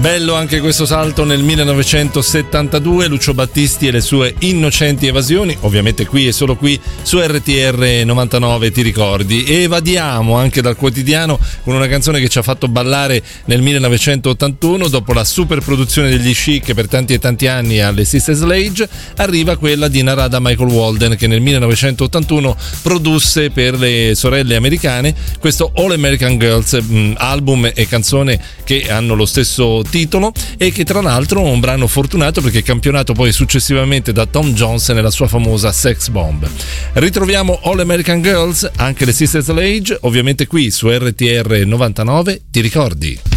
Bello anche questo salto nel 1972, Lucio Battisti e le sue innocenti evasioni, ovviamente qui e solo qui su RTR 99, ti ricordi? E evadiamo anche dal quotidiano con una canzone che ci ha fatto ballare nel 1981, dopo la super produzione degli Chic per tanti e tanti anni alle Sister Sledge, arriva quella di Narada Michael Walden, che nel 1981 produsse per le sorelle americane questo All American Girls, album e canzone che hanno lo stesso titolo e che tra l'altro è un brano fortunato perché è campionato poi successivamente da Tom Jones nella sua famosa Sex Bomb. Ritroviamo All American Girls, anche le Sister Sledge, ovviamente qui su RTR 99, ti ricordi?